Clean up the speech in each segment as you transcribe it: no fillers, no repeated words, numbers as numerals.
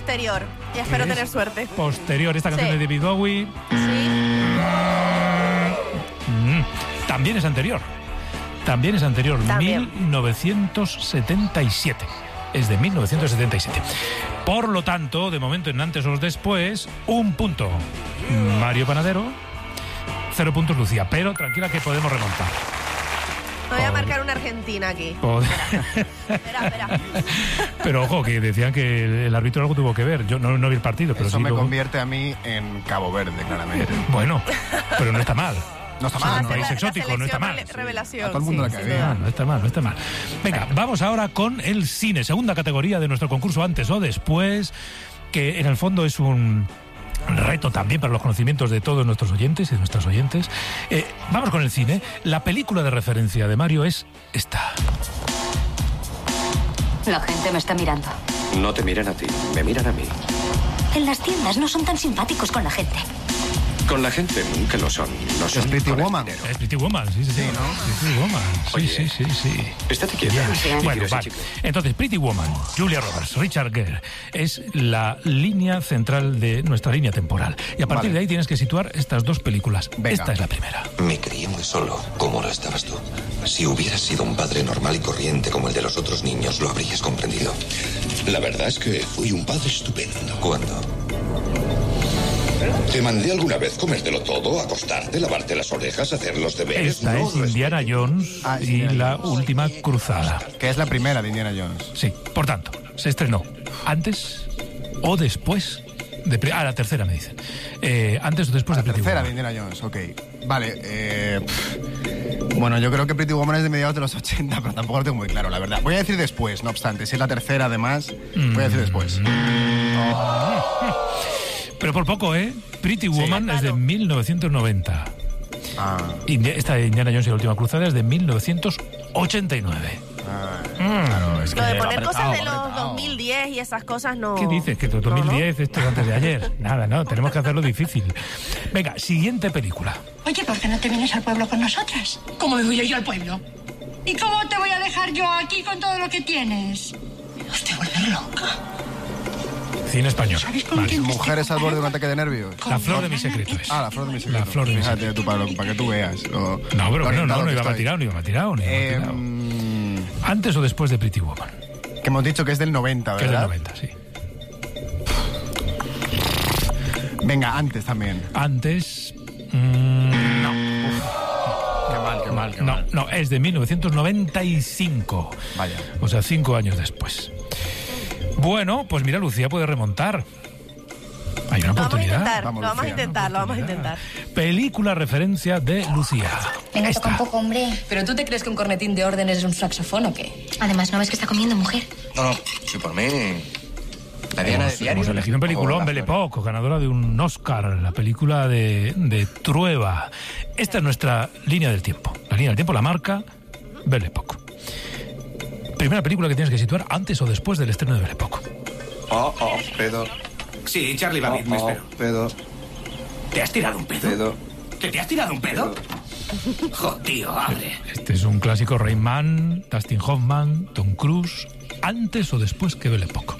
posterior. Y espero tener suerte. Posterior, esta canción de David Bowie. Sí. También es anterior. También. 1977. Es de 1977. Por lo tanto, de momento, en antes o después, 1 punto Mario Panadero, 0 puntos Lucía. Pero tranquila que podemos remontar. Me voy a marcar una Argentina aquí. Espera. Pero ojo, que decían que el árbitro algo tuvo que ver. Yo no vi el partido, pero eso sí me luego... convierte a mí en Cabo Verde, claramente. Bueno, pero no está mal. No está mal, un país exótico, no está mal. Revelación. A todo el mundo le cae bien. No está mal. Venga, vamos ahora con el cine, segunda categoría de nuestro concurso antes o después, que en el fondo es un reto también para los conocimientos de todos nuestros oyentes y de nuestras oyentes. Vamos con el cine. La película de referencia de Mario es esta. La gente me está mirando. No te miran a ti, me miran a mí. En las tiendas no son tan simpáticos con la gente. Con la gente nunca lo son. No son Pretty con el Woman. dinero. Es Pretty Woman, sí, ¿no? Pretty Woman, Oye, sí. Estate quieta. Bien. ¿Qué Bueno, quieres, vale. chico? Entonces, Pretty Woman, Julia Roberts, Richard Gere, es la línea central de nuestra línea temporal. Y a partir de ahí tienes que situar estas dos películas. Venga. Esta es la primera. Me crié muy solo, como lo estabas tú. Si hubieras sido un padre normal y corriente como el de los otros niños, lo habrías comprendido. La verdad es que fui un padre estupendo. ¿Cuándo? ¿Te mandé alguna vez comértelo todo, acostarte, lavarte las orejas, hacer los deberes? Esta es Indiana Jones y la última cruzada. Que es la primera de Indiana Jones. Sí, por tanto, se estrenó antes o después de... la tercera me dicen. Antes o después de Pretty Tercera Woman. de Indiana Jones, ok. Vale, bueno, yo creo que Pretty Woman es de mediados de los 80, pero tampoco lo tengo muy claro, la verdad. Voy a decir después, no obstante. Si es la tercera, además, voy a decir después. Pero por poco, ¿eh? Pretty Woman es de 1990. Esta de Indiana Jones y la última cruzada es de 1989. Claro, es que Lo de va poner apretado, cosas de los apretado. 2010 y esas cosas no... ¿Qué dices? Que 2010 esto es antes de ayer. Nada, no, tenemos que hacerlo difícil. Venga, siguiente película. Oye, ¿por qué no te vienes al pueblo con nosotras? ¿Cómo me voy a ir al pueblo? ¿Y cómo te voy a dejar yo aquí con todo lo que tienes? Me vas a volver loca. Cine español. ¿Sabes con Vale. quién? Mujeres al borde de un ataque de nervios. La flor de mi secreto es. La flor de mi secreto. La flor de mi Fíjate tú, Pablo, para que tú veas. No, pero bueno, no iba mal tirado. ¿Antes o después de Pretty Woman? Que hemos dicho que es del 90, Que es del ¿verdad? 90, sí. Venga, antes también. Antes... Qué mal. No, es de 1995. Vaya. O sea, 5 años después. Bueno, pues mira, Lucía puede remontar. Hay una oportunidad. Lo vamos a intentar. Película referencia de Lucía. Venga, Esta. toca un poco, hombre. ¿Pero tú te crees que un cornetín de órdenes es un saxofón o qué? Además, ¿no ves que está comiendo, mujer? No, si por mí... La Diana de diario. Hemos elegido una película, Belle Époque, ganadora de un Oscar, la película de Trueba. Esta es nuestra línea del tiempo. La línea del tiempo la marca Belle Époque. Primera película que tienes que situar antes o después del estreno de Belle Époque. Pedo. Sí, Charlie va bien, me espero. Pedo. ¿Te has tirado un pedo? ¿Que te has tirado un pedo? Joder, tío, abre. Este es un clásico. Rayman, Dustin Hoffman, Tom Cruise. Antes o después que Belle Époque.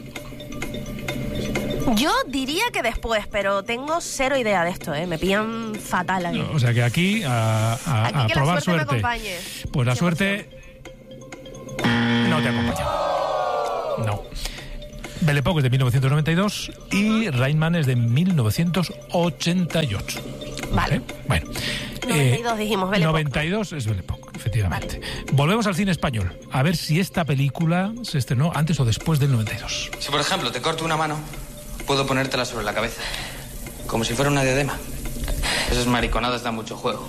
Yo diría que después, pero tengo cero idea de esto, ¿eh? Me pillan fatal ahí. O sea que aquí a Que probar la suerte me suerte. acompañe. Pues la 100%. suerte no te acompaña. No. Belle Époque es de 1992 y Rayman es de 1988. Vale. Bueno. 92 dijimos, Belle Époque. 92 es Belle Époque, efectivamente. Volvemos al cine español. A ver si esta película se estrenó antes o después del 92. Si, por ejemplo, te corto una mano, puedo ponértela sobre la cabeza. Como si fuera una diadema. Esas mariconadas dan mucho juego.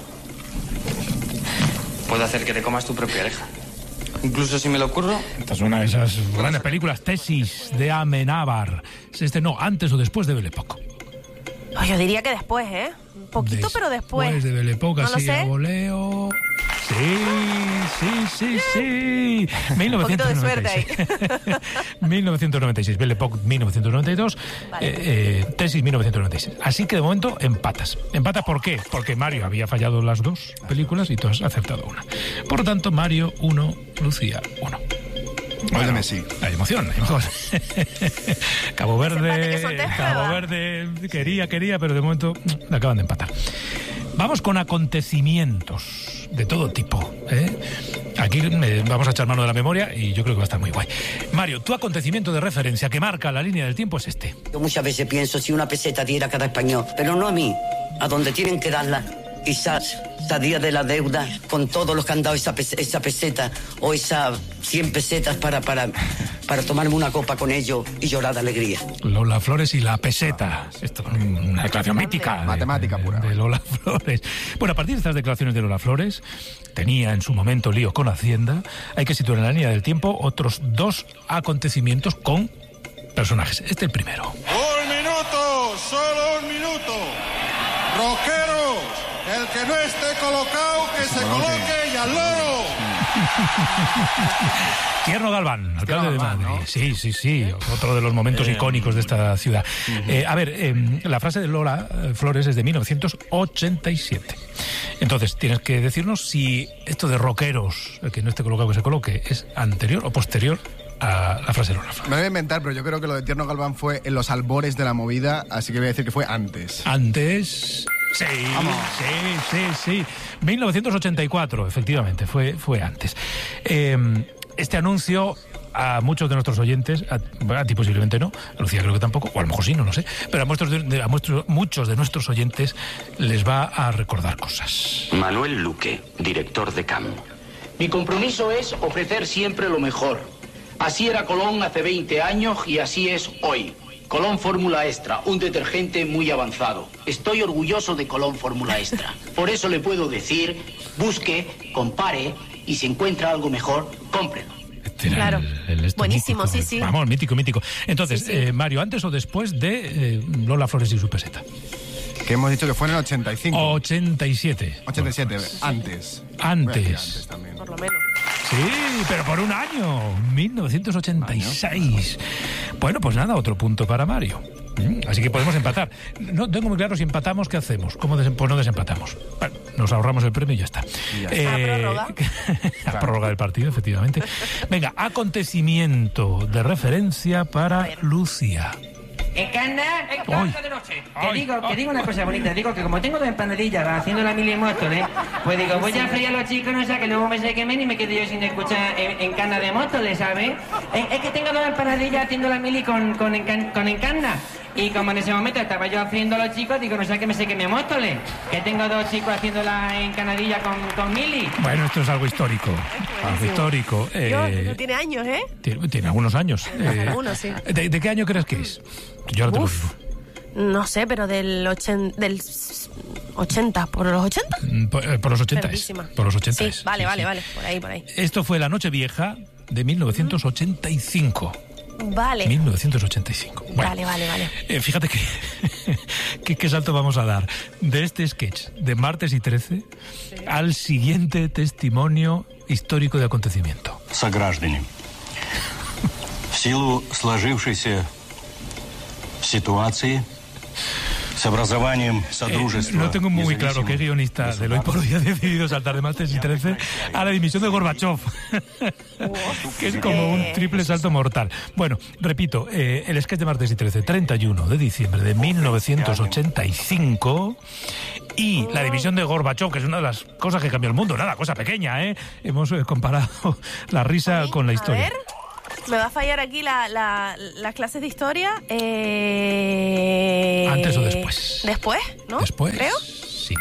Puedo hacer que te comas tu propia oreja. Incluso si me lo ocurro... Esta es una de esas grandes películas, Tesis, de Amenábar. Se estrenó antes o después de Belle Époque. Oh, yo diría que después, ¿eh? Un poquito, pero después. Después de Belle Époque, No lo así sé. a voleo. Sí. Un poquito de suerte ahí. 1996, Belle Époque 1992, Vale. Tesis 1996. Así que de momento empatas. ¿Empatas por qué? Porque Mario había fallado las dos películas y tú has acertado una. Por lo tanto, Mario 1, Lucía 1. Gol de Messi. Hay emoción. Cabo Verde quería, pero de momento le acaban de empatar. Vamos con acontecimientos de todo tipo, ¿eh? Aquí vamos a echar mano de la memoria y yo creo que va a estar muy guay. Mario, tu acontecimiento de referencia que marca la línea del tiempo es este. Yo muchas veces pienso si una peseta diera a cada español, pero no a mí, a donde tienen que darla. Quizás salía de la deuda con todos los que han dado esa peseta o esas 100 pesetas para tomarme una copa con ellos y llorar de alegría. Lola Flores y la peseta. Esto es una declaración mítica. Matemática pura. De Lola Flores. Bueno, a partir de estas declaraciones de Lola Flores, tenía en su momento lío con Hacienda, hay que situar en la línea del tiempo otros 2 acontecimientos con personajes. Este es el primero. ¡Un minuto! ¡Solo un minuto! ¡Rockeros! El que no esté colocado, que se coloque y al loro. Tierno Galván, alcalde de Madrid. ¿No? Sí. Otro de los momentos icónicos de esta ciudad. A ver, la frase de Lola Flores es de 1987. Entonces, tienes que decirnos si esto de rockeros, el que no esté colocado que se coloque, es anterior o posterior a la frase de Lola Flores. Me voy a inventar, pero yo creo que lo de Tierno Galván fue en los albores de la movida, así que voy a decir que fue antes. ¿Antes? Sí. 1984, efectivamente, fue antes. Este anuncio a muchos de nuestros oyentes, a ti posiblemente no, a Lucía creo que tampoco, o a lo mejor sí, no lo sé, pero a muchos de nuestros oyentes les va a recordar cosas. Manuel Luque, director de CAM. Mi compromiso es ofrecer siempre lo mejor. Así era Colón hace 20 años y así es hoy. Colón Fórmula Extra, un detergente muy avanzado. Estoy orgulloso de Colón Fórmula Extra. Por eso le puedo decir, busque, compare y si encuentra algo mejor, cómprelo. Claro. Buenísimo, mítico. Sí. Vamos, mítico. Entonces, sí. Mario, ¿antes o después de Lola Flores y su peseta? Que hemos dicho que fue en el 85. 87. Antes. Antes también. Por lo menos. Sí, pero por un año. 1986. Bueno, pues nada, otro punto para Mario. Así que podemos empatar. No tengo muy claro si empatamos, ¿qué hacemos? Pues no desempatamos. Bueno, nos ahorramos el premio y ya está. ¿La prórroga del partido, efectivamente. Venga, acontecimiento de referencia para Lucía. Encarna de noche. Te digo una cosa bonita. Digo que como tengo 2 empanadillas haciendo la mili Móstoles, pues digo, voy a freír a los chicos, no sé, que luego me se quemen y me quede yo sin escuchar Encarna de Móstoles, ¿sabes? Es que tengo 2 empanadillas haciendo la mili con Encarna. Y como en ese momento estaba yo haciendo a los chicos, digo, no sé, que me se queme Móstoles. Que tengo 2 chicos haciendo la encanadilla con mili. Bueno, esto es algo histórico. Algo histórico. No tiene años, ¿eh? Tiene algunos años. Algunos, sí. ¿De qué año crees que es? Yo ahora no sé, pero del 80, ¿por los 80? Por los 80 Por los 80 sí, vale, por ahí. Esto fue la Nochevieja de 1985. Vale. 1985. Bueno, Vale. Fíjate qué salto vamos a dar de este sketch de Martes y 13 al siguiente testimonio histórico de acontecimiento. Сограждане, в силу сложившейся ситуации с образованием Содружества. No tengo muy claro qué guionista de Hoy por Hoy ha decidido saltar de Martes y 13 a la dimisión de Gorbachov, que es como un triple salto mortal. Bueno, repito, el sketch de Martes y 13, 31 de diciembre de 1985, y la dimisión de Gorbachov, que es una de las cosas que cambió el mundo. Nada, cosa pequeña, ¿eh? Hemos comparado la risa con la historia. A ver. Me va a fallar aquí las clases de historia. ¿Antes o después? ¿Después? ¿No? ¿Después? ¿Creo? Sí.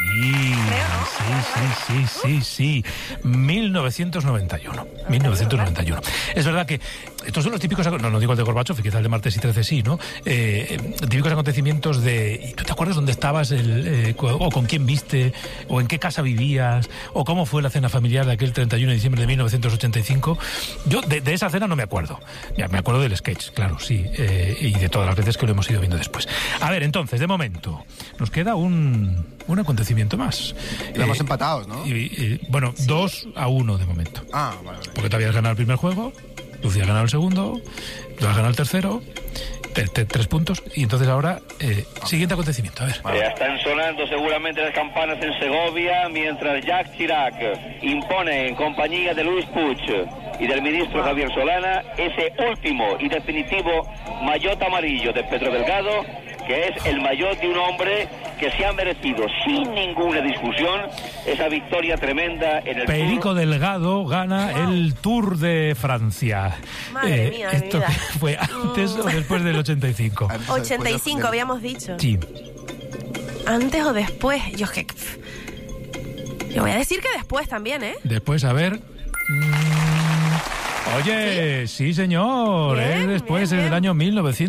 1991. Es verdad que estos son los típicos, no digo el de Gorbachov, quizá el de Martes y 13 sí, ¿no? Típicos acontecimientos de, ¿tú te acuerdas dónde estabas o con quién viste, o en qué casa vivías, o cómo fue la cena familiar de aquel 31 de diciembre de 1985? Yo de esa cena no me acuerdo. Ya, me acuerdo del sketch, claro, sí, y de todas las veces que lo hemos ido viendo después. A ver, entonces, de momento, nos queda un acontecimiento más. Estamos empatados, ¿no? Bueno, 2-1 de momento. Vale. Porque tú habías ganado el primer juego, Lucía ha ganado el segundo, tú has ganado el tercero, 3 puntos, y entonces ahora, siguiente acontecimiento, a ver. Ya están sonando seguramente las campanas en Segovia, mientras Jacques Chirac impone en compañía de Luis Puig y del ministro Javier Solana, ese último y definitivo maillot amarillo de Pedro Delgado, que es el maillot de un hombre que se ha merecido sin ninguna discusión esa victoria tremenda en el Perico Tour. Delgado gana el Tour de Francia. Madre mía, de ¿Esto vida. fue antes o después del 85? 85 habíamos dicho. Sí. ¿Antes o después? Yo voy a decir que después también, ¿eh? Después, a ver... Oye, sí señor, Bien, después bien, del año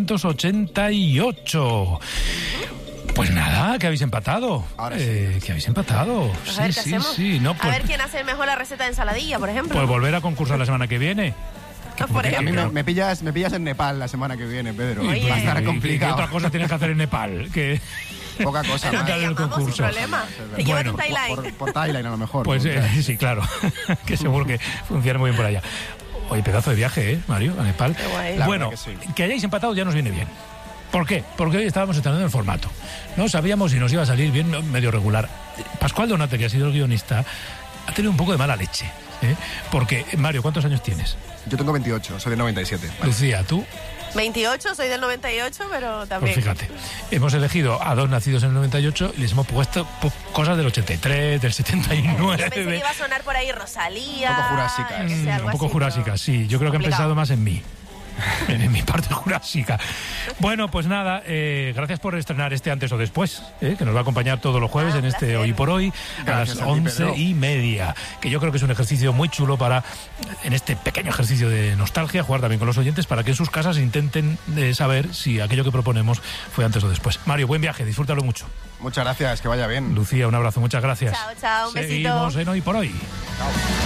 1988. Pues nada, que habéis empatado. Ahora sí. Que habéis empatado. Pues a ver qué hacemos. Sí. No, A pues, ver quién hace mejor la receta de ensaladilla, por ejemplo. pues volver a concursar la semana que viene. Por A mí ejemplo. me pillas en Nepal la semana que viene, Pedro. Oye. Va a estar ¿Qué complicado. otra cosa tienes que hacer en Nepal? Que Poca cosa Pero más. te el llamamos sin concurso. problema. Te llevo tu Thailand. Por Thailand a lo mejor. Pues ¿no? sí, claro. Que seguro que funciona muy bien por allá. Oye, pedazo de viaje, Mario, a Nepal. Qué guay. La Bueno, verdad que sí. que hayáis empatado ya nos viene bien. ¿Por qué? Porque hoy estábamos estrenando el formato. No sabíamos si nos iba a salir bien, medio regular. Pascual Donate, que ha sido el guionista, ha tenido un poco de mala leche. Porque, Mario, ¿cuántos años tienes? Yo tengo 28, soy del 97. Lucía, ¿tú? 28, soy del 98, pero también. Pues fíjate, hemos elegido a dos nacidos en el 98 y les hemos puesto cosas del 83, del 79. Yo pensé que iba a sonar por ahí Rosalía. Un poco jurásica, no sé, algo Un poco así, jurásica, pero sí. Yo creo que han complicado. pensado más en mí. En mi parte jurásica. Bueno, pues nada, gracias por estrenar este antes o después, que nos va a acompañar todos los jueves en este placer. Hoy por Hoy a Gracias las a ti, 11:30, que yo creo que es un ejercicio muy chulo para, en este pequeño ejercicio de nostalgia, jugar también con los oyentes para que en sus casas intenten saber si aquello que proponemos fue antes o después. Mario, buen viaje, disfrútalo mucho. Muchas gracias, que vaya bien. Lucía, un abrazo, muchas gracias. Chao, chao, un besito. Seguimos en Hoy por Hoy.